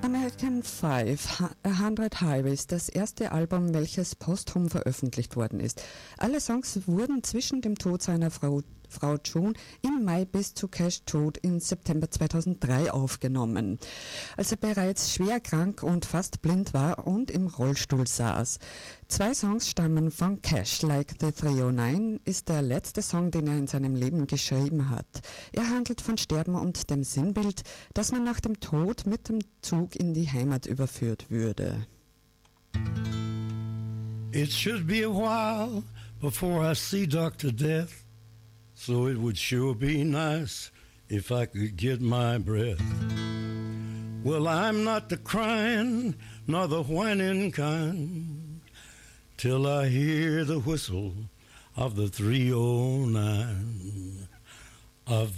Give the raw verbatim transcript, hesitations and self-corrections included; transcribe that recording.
American Five, A Hundred Highways, das erste Album, welches posthum veröffentlicht worden ist. Alle Songs wurden zwischen dem Tod seiner Frau, Frau June im Mai bis zu Cash Tod im September zweitausenddrei aufgenommen, als er bereits schwer krank und fast blind war und im Rollstuhl saß. Zwei Songs stammen von Cash. Like the three oh nine ist der letzte Song, den er in seinem Leben geschrieben hat. Er handelt von Sterben und dem Sinnbild, dass man nach dem Tod mit dem Zug in die Heimat überführt würde. It should be a while before I see Doctor Death, so it would sure be nice if I could get my breath. Well, I'm not the crying nor the whining kind, till I hear the whistle of the three oh nine of